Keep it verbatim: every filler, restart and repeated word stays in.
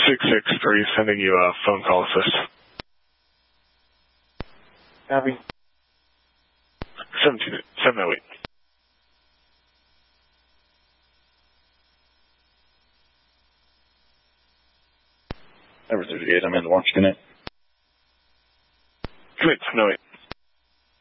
six six three, sending you a phone call assist. Copy. seventeen, seven oh eight. Number thirty-eight, I'm in. Watch, connect. Commit, seven oh eight.